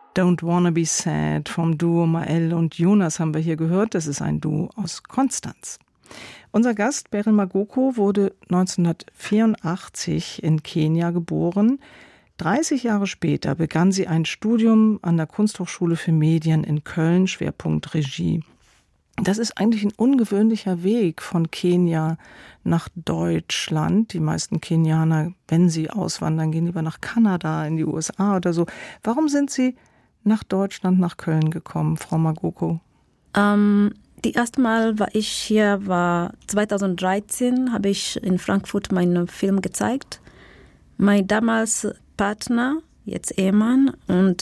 Don't Wanna Be Sad vom Duo Mael und Jonas haben wir hier gehört. Das ist ein Duo aus Konstanz. Unser Gast Beryl Magoko wurde 1984 in Kenia geboren. 30 Jahre später begann sie ein Studium an der Kunsthochschule für Medien in Köln, Schwerpunkt Regie. Das ist eigentlich ein ungewöhnlicher Weg von Kenia nach Deutschland. Die meisten Kenianer, wenn sie auswandern, gehen lieber nach Kanada, in die USA oder so. Warum sind Sie nach Deutschland, nach Köln gekommen, Frau Magoko? Die erste Mal, war ich hier war 2013, habe ich in Frankfurt meinen Film gezeigt. Mein damals Partner, jetzt Ehemann, und